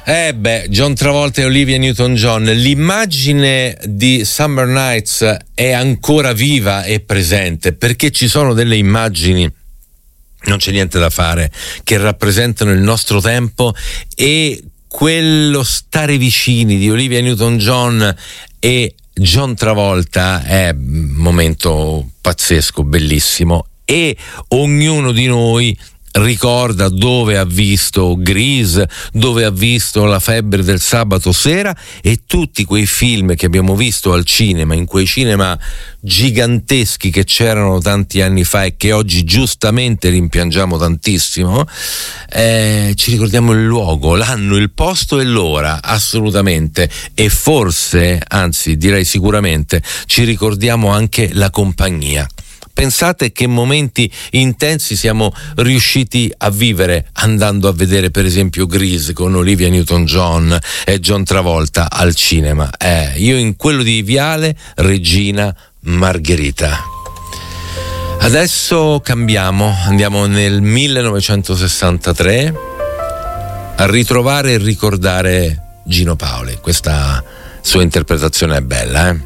John Travolta e Olivia Newton-John. L'immagine di Summer Nights è ancora viva e presente, perché ci sono delle immagini, non c'è niente da fare, che rappresentano il nostro tempo, e quello stare vicini di Olivia Newton-John e John Travolta è un momento pazzesco, bellissimo, e ognuno di noi ricorda dove ha visto Grease, dove ha visto La febbre del sabato sera, e tutti quei film che abbiamo visto al cinema, in quei cinema giganteschi che c'erano tanti anni fa e che oggi giustamente rimpiangiamo tantissimo. Ci ricordiamo il luogo, l'anno, il posto e l'ora, assolutamente, e forse, anzi direi sicuramente, ci ricordiamo anche la compagnia. Pensate che momenti intensi siamo riusciti a vivere andando a vedere per esempio Grease con Olivia Newton-John e John Travolta al cinema. Io in quello di Viale Regina Margherita. Adesso cambiamo, andiamo nel 1963 a ritrovare e ricordare Gino Paoli. Questa sua interpretazione è bella,